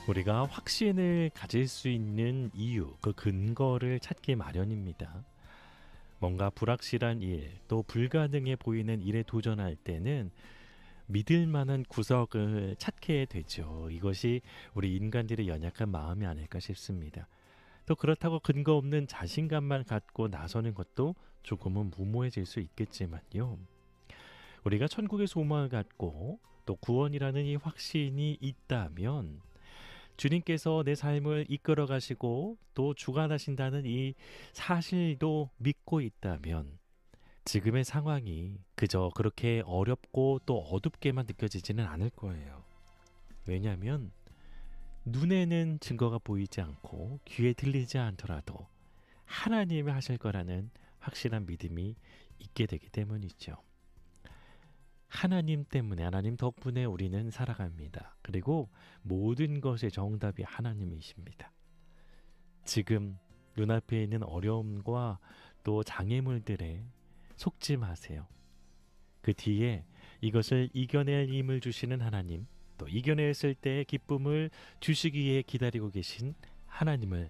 우리가 확신을 가질 수 있는 이유, 그 근거를 찾기 마련입니다. 뭔가 불확실한 일, 또 불가능해 보이는 일에 도전할 때는 믿을 만한 구석을 찾게 되죠. 이것이 우리 인간들의 연약한 마음이 아닐까 싶습니다. 또 그렇다고 근거 없는 자신감만 갖고 나서는 것도 조금은 무모해질 수 있겠지만요. 우리가 천국의 소망을 갖고 또 구원이라는 이 확신이 있다면 주님께서 내 삶을 이끌어 가시고 또 주관하신다는 이 사실도 믿고 있다면 지금의 상황이 그저 그렇게 어렵고 또 어둡게만 느껴지지는 않을 거예요. 왜냐하면 눈에는 증거가 보이지 않고 귀에 들리지 않더라도 하나님이 하실 거라는 확실한 믿음이 있게 되기 때문이죠. 하나님 때문에, 하나님 덕분에 우리는 살아갑니다. 그리고 모든 것의 정답이 하나님이십니다. 지금 눈앞에 있는 어려움과 또 장애물들에 속지 마세요. 그 뒤에 이것을 이겨낼 힘을 주시는 하나님, 또 이겨냈을 때의 기쁨을 주시기 위해 기다리고 계신 하나님을